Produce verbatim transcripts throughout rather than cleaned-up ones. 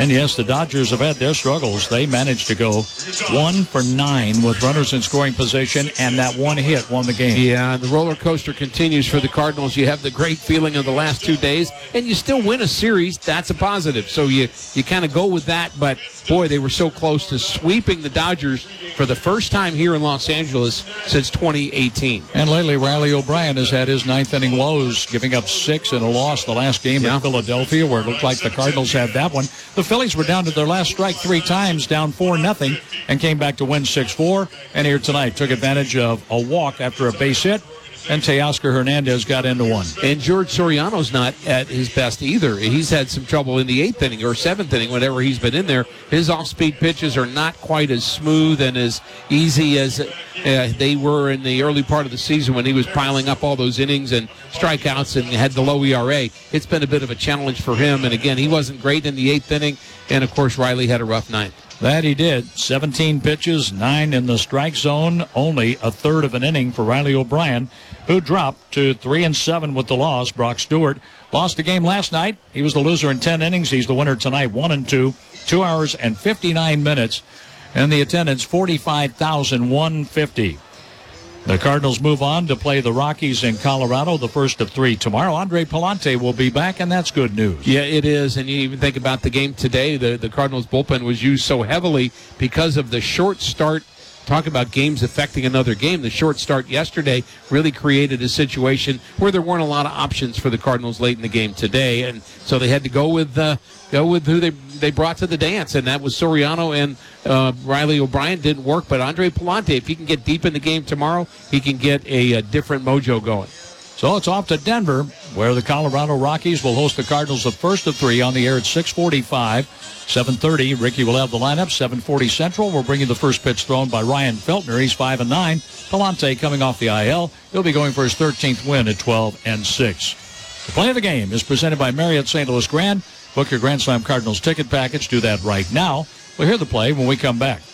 And, yes, the Dodgers have had their struggles. They managed to go one for nine with runners in scoring position, and that one hit won the game. Yeah, and the roller coaster continues for the Cardinals. You have the great feeling of the last two days, and you still win a series. That's a positive. So you, you kind of go with that. But, boy, they were so close to sweeping the Dodgers for the first time here in Los Angeles since twenty eighteen. And lately, Riley O'Brien has had his ninth inning woes, giving up six in a loss the last game yeah. in Philadelphia, where it looked like the Cardinals had that one. The Phillies were down to their last strike three times, down four nothing, and came back to win six four. And here tonight took advantage of a walk after a base hit, and Teoscar Hernandez got into one. And George Soriano's not at his best either. He's had some trouble in the eighth inning or seventh inning, whenever he's been in there. His off-speed pitches are not quite as smooth and as easy as uh, they were in the early part of the season when he was piling up all those innings and strikeouts and had the low E R A. It's been a bit of a challenge for him. And, again, he wasn't great in the eighth inning. And, of course, Riley had a rough ninth. That he did. seventeen pitches, nine in the strike zone, only a third of an inning for Riley O'Brien, who dropped to three and seven with the loss. Brock Stewart lost the game last night. He was the loser in ten innings. He's the winner tonight, one and two, two hours and fifty-nine minutes, and the attendance forty-five thousand one hundred fifty. The Cardinals move on to play the Rockies in Colorado, the first of three tomorrow. Andre Palante will be back, and that's good news. Yeah, it is. And you even think about the game today, the, the Cardinals bullpen was used so heavily because of the short start. Talk about games affecting another game. The short start yesterday really created a situation where there weren't a lot of options for the Cardinals late in the game today, and so they had to go with uh, go with who they they brought to the dance, and that was Soriano and uh, Riley O'Brien. Didn't work, but Andre Palante, if he can get deep in the game tomorrow, he can get a, a different mojo going. So it's off to Denver, where the Colorado Rockies will host the Cardinals the first of three on the air at six forty-five. seven thirty, Ricky will have the lineup. seven forty Central. We'll bring you the first pitch thrown by Ryan Feltner. He's five and nine. Palante coming off the I L. He'll be going for his thirteenth win at twelve and six. The play of the game is presented by Marriott Saint Louis Grand. Book your Grand Slam Cardinals ticket package. Do that right now. We'll hear the play when we come back.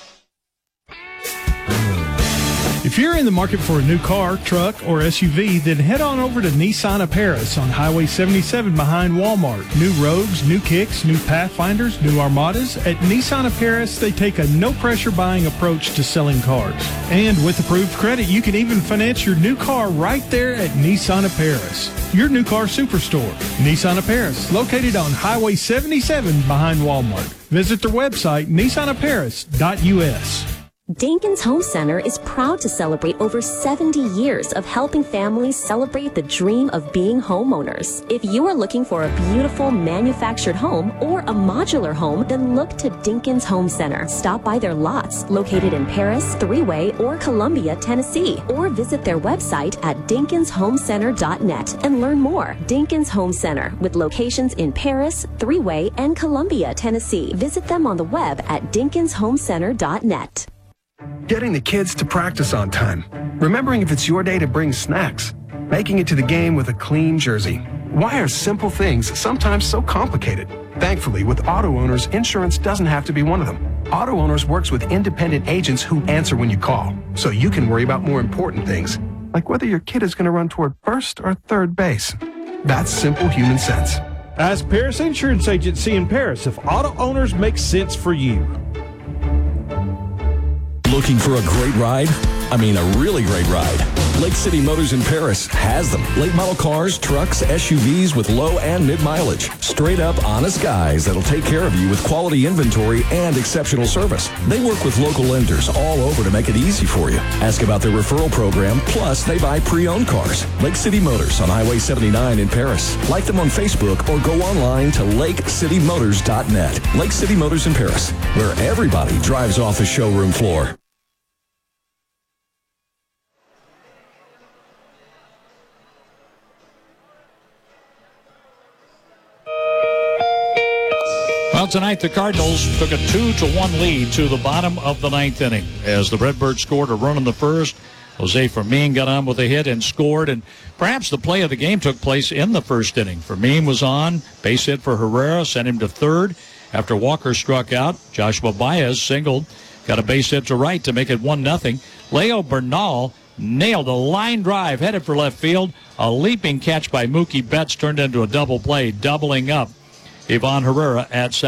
If you're in the market for a new car, truck, or S U V, then head on over to Nissan of Paris on Highway seventy-seven behind Walmart. New Rogues, new Kicks, new Pathfinders, new Armadas. At Nissan of Paris, they take a no-pressure buying approach to selling cars. And with approved credit, you can even finance your new car right there at Nissan of Paris, your new car superstore. Nissan of Paris, located on Highway seventy-seven behind Walmart. Visit their website, nissan of paris dot u s. Dinkins Home Center is proud to celebrate over seventy years of helping families celebrate the dream of being homeowners. If you are looking for a beautiful manufactured home or a modular home, then look to Dinkins Home Center. Stop by their lots located in Paris, Three-Way, or Columbia, Tennessee, or visit their website at dinkins home center dot net and learn more. Dinkins Home Center, with locations in Paris, Three-Way, and Columbia, Tennessee. Visit them on the web at dinkins home center dot net. Getting the kids to practice on time. Remembering if it's your day to bring snacks. Making it to the game with a clean jersey. Why are simple things sometimes so complicated? Thankfully, with Auto Owners, insurance doesn't have to be one of them. Auto Owners works with independent agents who answer when you call, so you can worry about more important things, like whether your kid is going to run toward first or third base. That's simple human sense. Ask Paris Insurance Agency in Paris if Auto Owners makes sense for you. Looking for a great ride? I mean, a really great ride. Lake City Motors in Paris has them. Late model cars, trucks, S U Vs with low and mid mileage. Straight up honest guys that'll take care of you with quality inventory and exceptional service. They work with local lenders all over to make it easy for you. Ask about their referral program, plus they buy pre-owned cars. Lake City Motors on Highway seventy-nine in Paris. Like them on Facebook or go online to lake city motors dot net. Lake City Motors in Paris, where everybody drives off the showroom floor. Well, tonight the Cardinals took a two to one lead to the bottom of the ninth inning as the Redbirds scored a run in the first. Jose Fermin got on with a hit and scored, and perhaps the play of the game took place in the first inning. Fermin was on, base hit for Herrera, sent him to third. After Walker struck out, Joshua Baez singled, got a base hit to right to make it one nothing. Leo Bernal nailed a line drive, headed for left field. A leaping catch by Mookie Betts turned into a double play, doubling up Ivan Herrera at